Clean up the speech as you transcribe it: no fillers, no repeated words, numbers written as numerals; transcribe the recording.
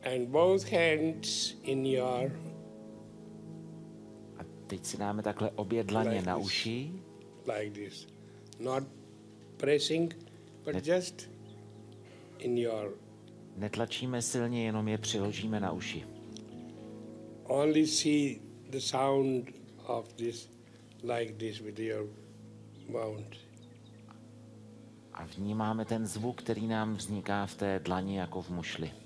And both hands in your A teď si dáme takhle obě dlaně Like na this. uši. like this. Not pressing, but just in your Netlačíme silně, jenom je přiložíme na uši. only see the sound of this like this with your mouth. A vnímáme ten zvuk, který nám vzniká v té dlani jako v mušli.